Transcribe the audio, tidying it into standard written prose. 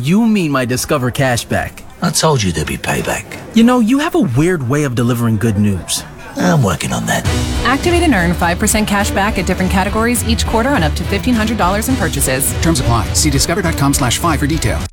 you mean my Discover cashback. I told you there'd be payback. You know, you have a weird way of delivering good news. I'm working on that. Activate and earn 5% cash back at different categories each quarter on up to $1,500 in purchases. Terms apply. See discover.com/5 for details.